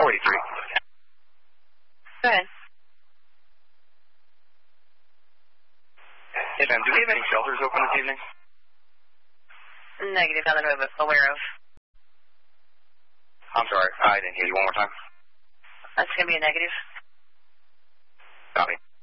483. Go ahead. Yes, ma'am. Do we have any shelters open this evening? Negative, not that I'm aware of. I'm sorry, I didn't hear you one more time. That's going to be a negative. Copy.